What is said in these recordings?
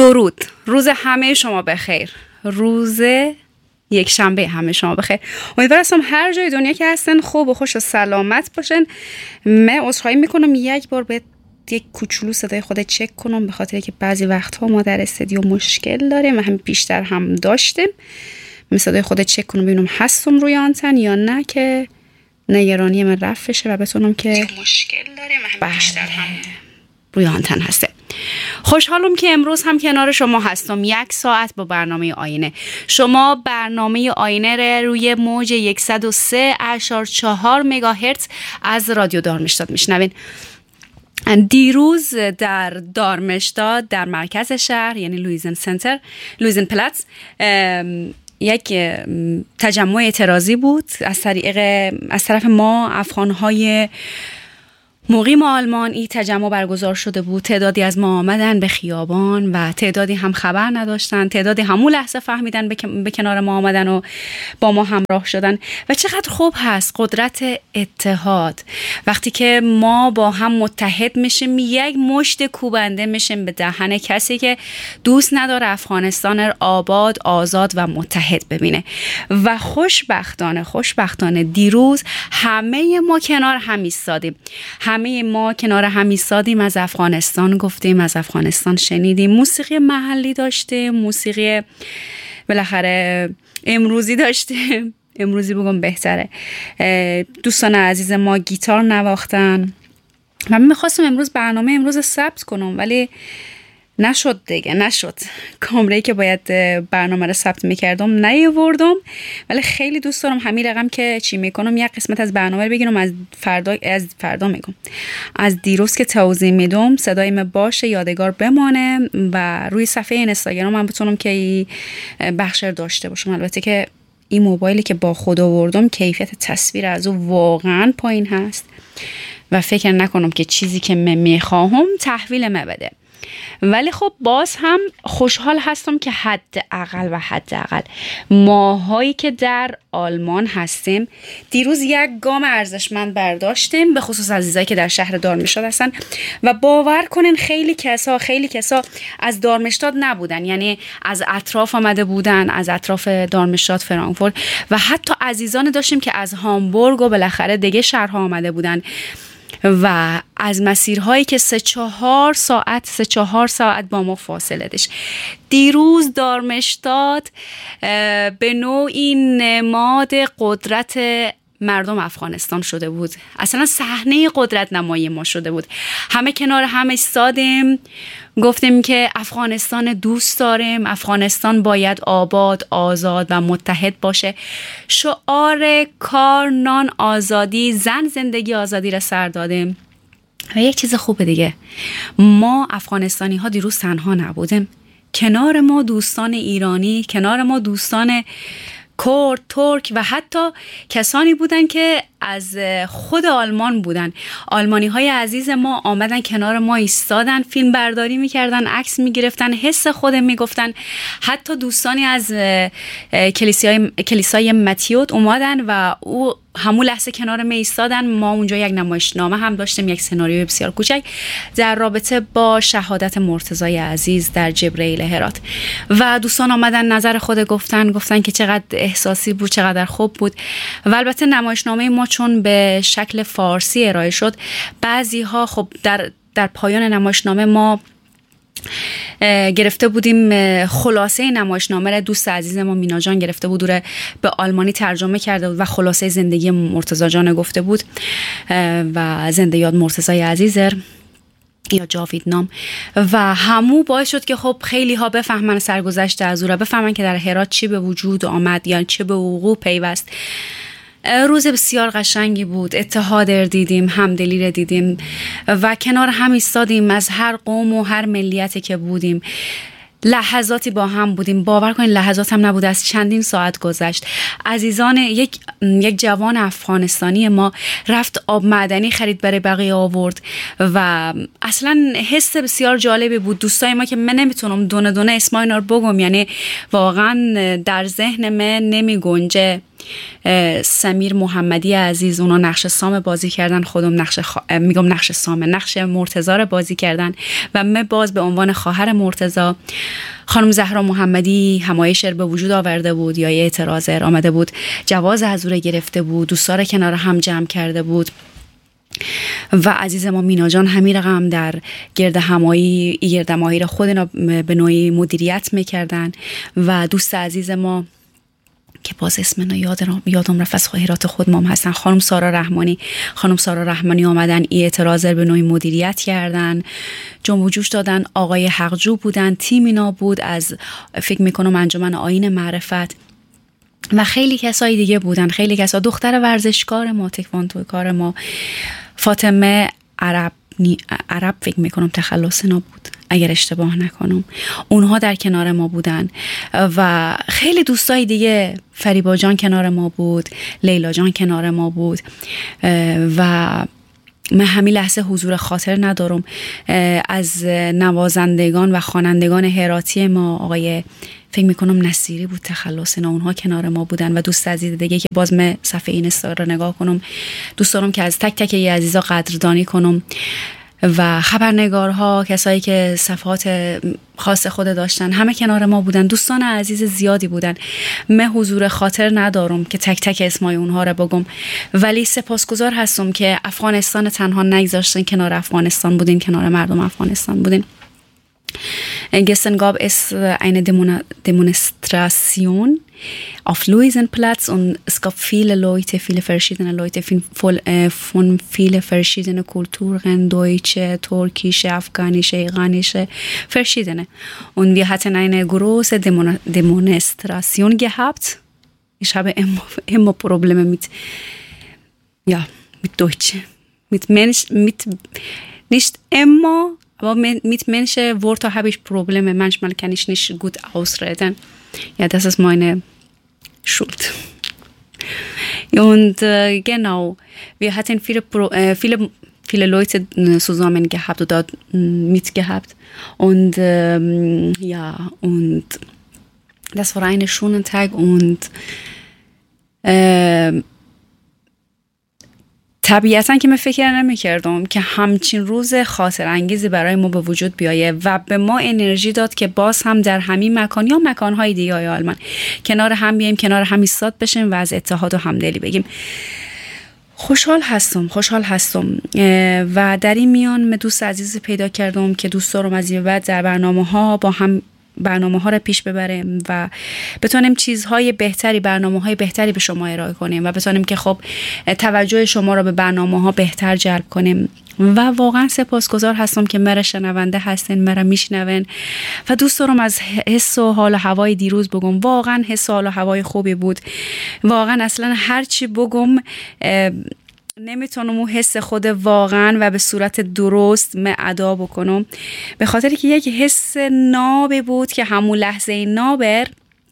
درود. روز همه شما بخیر. روز یک شنبه همه شما بخیر. امیدوارم هر جای دنیا که هستن خوب و خوش و سلامت باشن. من عذرخواهی میکنم یک بار به یک کوچولو صدای خود چک کنم، به خاطر که بعضی وقتها ما در استودیو مشکل داریم و هم بیشتر هم داشتیم. من صدای خود چک کنم ببینم هستم روی آنتن یا نه، که نگرانی من رفع شه و بتونم که مشکل داریم و هم بیشتر هم روی آنتن هسته. خوشحالم که امروز هم کنار شما هستم. 1 ساعت با برنامه آینه. شما برنامه آینه روی موج 103.4 مگاهرتز از رادیو دارمشتاد میشنوین. دیروز در دارمشتاد در مرکز شهر، یعنی لویزن پلاتس، یک تجمع اعتراضی بود از طرف ما افغان‌های مقیم آلمان. این تجمع برگزار شده بود. تعدادی از ما آمدن به خیابان و تعدادی هم خبر نداشتن. تعدادی همون لحظه فهمیدن به کنار ما آمدن و با ما همراه شدن. و چقدر خوب هست قدرت اتحاد. وقتی که ما با هم متحد میشیم، یک مشت کوبنده میشیم به دهن کسی که دوست نداره افغانستان آباد، آزاد و متحد ببینه. و خوشبختانه دیروز همه ما کنار هم ایستادیم. همه ما کنار هم ایستادیم، از افغانستان گفتیم، از افغانستان شنیدیم، موسیقی محلی داشتیم، موسیقی بالاخره امروزی داشتیم. امروزی بگم بهتره. دوستان عزیز ما گیتار نواختن و من میخواستم برنامه امروز ثبت کنم، ولی نشد دیگه، نشد. کامره‌ای که باید برنامه رو ثبت میکردم نیاوردم، ولی خیلی دوست دارم همین رقم که چی میکنم یک قسمت از برنامه رو بگیرم از فردا میگم، از دیروز که توضیح میدم صدایم باشه، یادگار بمانه و روی صفحه اینستاگرام من بتونم که بخش داشته باشم. البته که این موبایلی که با خود آوردم کیفیت تصویر از او واقعا پایین هست و فکر نکنم که چیزی که من میخواهم تحویل من بده، ولی خب باز هم خوشحال هستم که حداقل ماهایی که در آلمان هستیم دیروز یک گام ارزشمند برداشتیم، به خصوص عزیزایی که در شهر دارمشتاد هستن. و باور کنین خیلی کسا از دارمشتاد نبودن، یعنی از اطراف آمده بودن، از اطراف دارمشتاد، فرانکفورت و حتی عزیزان داشتیم که از هامبورگ و بالاخره دیگه شهرها آمده بودن و از مسیرهایی که 3-4 ساعت با ما فاصله داشت. دیروز دارمشتاد به نوعی نماد قدرت مردم افغانستان شده بود. اصلا صحنه قدرت نمایی ما شده بود. همه کنار هم ایستادیم، گفتیم که افغانستان دوست داریم، افغانستان باید آباد، آزاد و متحد باشه. شعار کار، نان، آزادی، زن، زندگی، آزادی را سر دادیم. و یک چیز خوبه دیگه، ما افغانستانی ها دیروز تنها نبودیم. کنار ما دوستان ایرانی، کنار ما دوستان کرد، ترک و حتی کسانی بودن که از خود آلمان بودن. آلمانی های عزیز ما آمدن کنار ما ایستادن، فیلم برداری میکردن، عکس میگرفتن، حس خود میگفتن. حتی دوستانی از کلیسای متیوت اومدن و او همون لحظه کنار ما ایستادن. ما اونجا یک نمایشنامه هم داشتیم، یک سناریوی بسیار کوچک در رابطه با شهادت مرتضی عزیز در جبرئیل هرات. و دوستان آمدن نظر خود گفتن که چقدر احساسی بود، چقدر خوب بود. و البته نمایشنامه ما چون به شکل فارسی ارائه شد، بعضی ها خب در پایان نمایشنامه ما گرفته بودیم خلاصه نمایشنامه را. دوست عزیز ما مینا جان گرفته بود و به آلمانی ترجمه کرده بود و خلاصه زندگی مرتضی جان گفته بود و زنده یاد مرتضی عزیز یا جاوید نام. و همو باعث شد که خب خیلی ها بفهمن سرگذشت از او را، بفهمن که در هرات چی به وجود آمد یا چه به وقوع پیوست. روز بسیار قشنگی بود. اتحاد دیدیم، همدلی را دیدیم و کنار هم ایستادیم. از هر قوم و هر ملیتی که بودیم لحظاتی با هم بودیم. باور کنید لحظات هم نبود، از چندین ساعت گذشت. عزیزان، یک جوان افغانستانی ما رفت آب معدنی خرید برای بقیه آورد و اصلا حس بسیار جالبی بود. دوستای ما که من نمیتونم دونه دونه اسمای اینا رو بگم، یعنی واقعا در ذهن من نمی گنجه. سمیر محمدی عزیز، اونا نقش سام بازی کردن، خودم نقش سام، نقش مرتضی رو بازی کردن و من باز به عنوان خواهر مرتضی. خانم زهرا محمدی همایش به وجود آورده بود یا اعتراض آمده بود، جواز حضور گرفته بود، دوستا رو کنار هم جمع کرده بود و عزیز ما مینا جان همین رقم در گردمایی را خودنا به نوعی مدیریت میکردن و دوست عزیز ما که باز اسم یادم رفت از خواهرات خود مام هستن، خانم سارا رحمانی آمدن این اعتراض به نوعی مدیریت کردن، جنب و جوش دادن. آقای حقجو بودن، تیم اینا بود از فکر میکنم انجمن آیین معرفت و خیلی کسای دیگه بودن، خیلی کسا، دختر ورزشکار ما، تکواندو کار ما، فاطمه عرب فکر میکنم تخلص اینا بود اگر اشتباه نکنم، اونها در کنار ما بودن و خیلی دوستای دیگه، فریبا جان کنار ما بود، لیلا جان کنار ما بود و من همین لحظه حضور خاطر ندارم از نوازندگان و خوانندگان هراتی ما، آقای فکر میکنم نصیری بود تخلص اینا، اونها کنار ما بودن و دوست عزیز دیگه که باز من صفحه اینستا رو نگاه کنم، دوست دارم که از تک تک ای عزیزا قدردانی کنم و خبرنگارها، کسایی که صفحات خاص خود داشتن، همه کنار ما بودن، دوستان عزیز زیادی بودن. من حضور خاطر ندارم که تک تک اسمای اونها رو بگم، ولی سپاسگزار هستم که افغانستان تنها نگذاشتن، کنار افغانستان بودین، کنار مردم افغانستان بودین. Gestern gab es eine Demonstration auf Luisenplatz und es gab viele Leute, viele verschiedene Leute von vielen verschiedenen Kulturen, deutsche, türkische, afghanische, iranische, verschiedene. Und wir hatten eine große Demonstration gehabt. Ich habe immer Probleme mit Deutsch. Nicht immer, aber mit Menschen Wörter habe ich Probleme. Manchmal kann ich nicht gut ausreden. Ja, das ist meine Schuld. Und genau, wir hatten viele Leute zusammen gehabt oder mitgehabt. Und und das war ein schöner Tag und طبیعتاً که من فکر نمی‌کردم که همچین روز خاطر انگیزی برای ما به وجود بیایه و به ما انرژی داد که باز هم در همین مکان یا مکان‌های دیگه های آلمان کنار هم بیایم، کنار هم ایستاد بشیم و از اتحاد و همدلی بگیم. خوشحال هستم و در این میان من دوست عزیزی پیدا کردم که دوست دارم از این بعد در برنامه ها رو پیش ببریم و بتونیم چیزهای بهتری، برنامه های بهتری به شما ارائه کنیم و بتونیم که خب توجه شما رو به برنامه ها بهتر جلب کنیم و واقعا سپاسگزار هستم که مرا شنونده هستین، مرا میشنون و دوست دارم از حس و حال و هوای دیروز بگم. واقعا حس و حال و هوای خوبی بود، واقعا اصلا هر چی بگم نمیتونم اون حس خود واقعا و به صورت درست ادا بکنم، به خاطر که یک حس نابی بود که همون لحظه نابر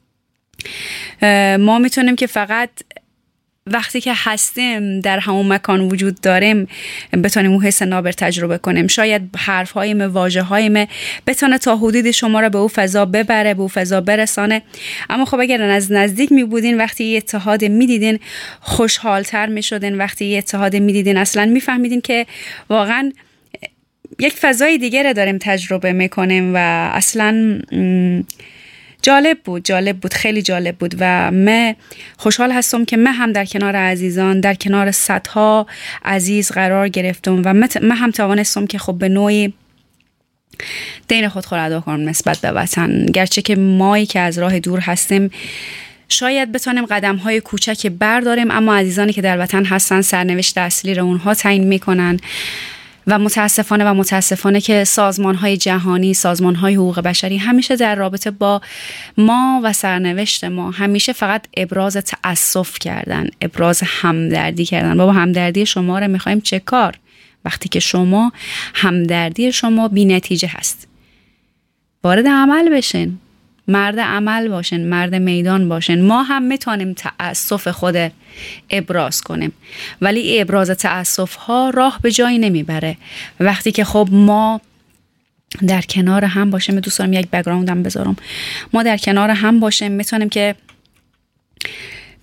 ما میتونیم که فقط وقتی که هستیم در همون مکان وجود داریم بتونیم اون حس نابر تجربه کنیم. شاید حرف‌های ما، واژه‌های ما بتونه تا حدودی شما رو به اون فضا ببره، به اون فضا برسانه، اما خب اگر از نزدیک می‌بودین، وقتی یه اتحاد می‌دیدین خوشحال‌تر می‌شدین، وقتی یه اتحاد می‌دیدین اصلاً می‌فهمیدین که واقعاً یک فضای دیگه رو داریم تجربه می‌کنیم و اصلاً جالب بود، خیلی جالب بود و من خوشحال هستم که من هم در کنار عزیزان، در کنار صدها عزیز قرار گرفتم و من هم توانستم که خب به نوعی دین خود ادا کنم نسبت به وطن، گرچه که مایی که از راه دور هستیم شاید بتونیم قدم‌های کوچکی برداریم، اما عزیزانی که در وطن هستن سرنوشت اصلی رو اونها تعیین میکنن و متاسفانه که سازمان‌های جهانی، سازمان‌های حقوق بشری همیشه در رابطه با ما و سرنوشت ما همیشه فقط ابراز تأسف کردن، ابراز همدردی کردن. بابا همدردی شما رو می‌خوایم چه کار وقتی که شما همدردی شما بی نتیجه هست؟ وارد عمل بشین، مرد عمل باشین، مرد میدان باشین. ما هم میتونیم تأسف خود ابراز کنیم، ولی ابراز تأسف ها راه به جایی نمیبره. وقتی که خب ما در کنار هم باشیم، دوست دارم یک بک‌گراند هم بذارم، ما در کنار هم باشیم میتونیم که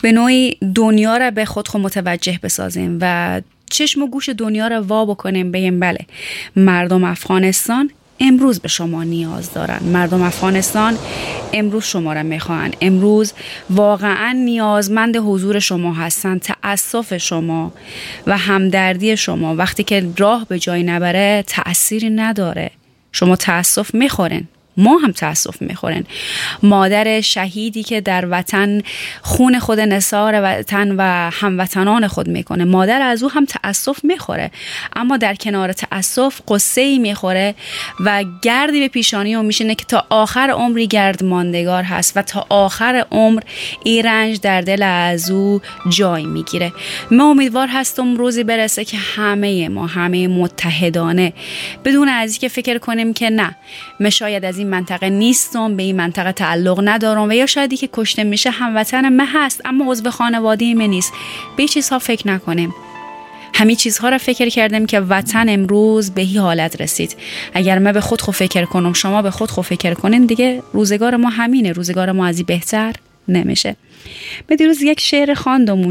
به نوعی دنیا را به خود متوجه بسازیم و چشم و گوش دنیا را وا بکنیم، بگیم بله مردم افغانستان امروز به شما نیاز دارن، مردم افغانستان امروز شما را میخوان، امروز واقعا نیازمند حضور شما هستن، تأسف شما و همدردی شما. وقتی که راه به جای نبره تأثیری نداره، شما تأسف میخورن، ما هم تأسف میخورن. مادر شهیدی که در وطن خون خود نثار وطن و هموطنان خود میکنه، مادر از او هم تأسف میخوره، اما در کنار تأسف قصه‌ای میخوره و گردی به پیشانی اون میشینه که تا آخر عمری گرد ماندگار هست و تا آخر عمر این رنج در دل از او جای میگیره. من امیدوار هستم روزی برسه که همه ما، همه متحدانه، بدون از اینکه فکر کنیم که نه من شاید از این منطقه نیستم، به این منطقه تعلق ندارم و یا شایدی که کشته میشه هموطن من هست اما عضو خانواده من نیست، به چیزها فکر نکنیم. همین چیزها را فکر کردم که وطن امروز به این حالت رسید. اگر من به خود فکر کنم، شما به خود فکر کنین، دیگه روزگار ما همینه، روزگار ما از این بهتر نمیشه. من دیروز یک شعر خواندم